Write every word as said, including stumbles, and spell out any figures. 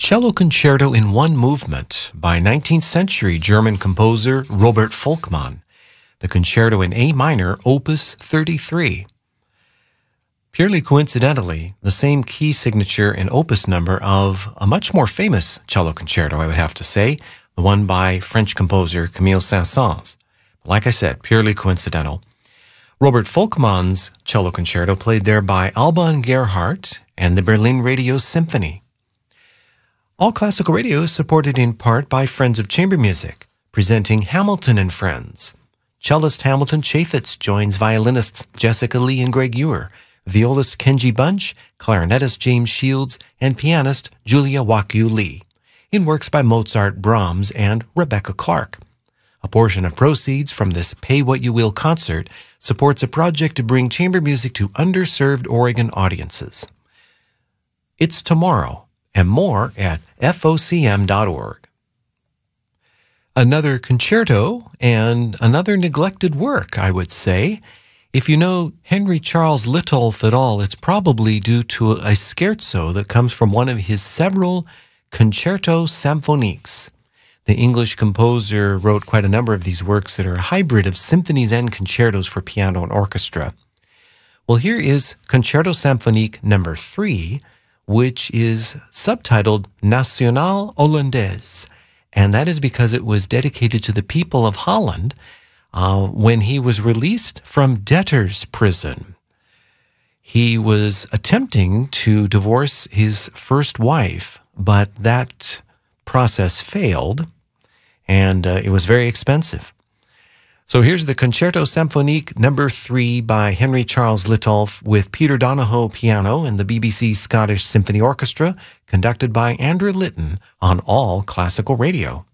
Cello Concerto in One Movement by nineteenth century German composer Robert Volkmann, the Concerto in A minor, Opus thirty-three. Purely coincidentally, the same key signature and opus number of a much more famous cello concerto, I would have to say, the one by French composer Camille Saint-Saëns. Like I said, purely coincidental. Robert Volkmann's cello concerto played there by Alban Gerhardt and the Berlin Radio Symphony. All Classical Radio is supported in part by Friends of Chamber Music, presenting Hamilton and Friends. Cellist Hamilton Chaffetz joins violinists Jessica Lee and Greg Ewer, violist Kenji Bunch, clarinetist James Shields, and pianist Julia Wakyu Lee, in works by Mozart, Brahms, and Rebecca Clark. A portion of proceeds from this Pay What You Will concert supports a project to bring chamber music to underserved Oregon audiences. It's tomorrow, and more at F O C M dot org. Another concerto and another neglected work, I would say. If you know Henry Charles Litolf at all, it's probably due to a scherzo that comes from one of his several Concerto Symphoniques. The English composer wrote quite a number of these works that are a hybrid of symphonies and concertos for piano and orchestra. Well, here is Concerto Symphonique number three, which is subtitled Nationale Hollandaise, and that is because it was dedicated to the people of Holland uh, when he was released from debtor's prison. He was attempting to divorce his first wife, but that process failed, and uh, it was very expensive. So here's the Concerto Symphonique number three by Henry Charles Litolf with Peter Donahoe piano and the B B C Scottish Symphony Orchestra, conducted by Andrew Litton on All Classical Radio.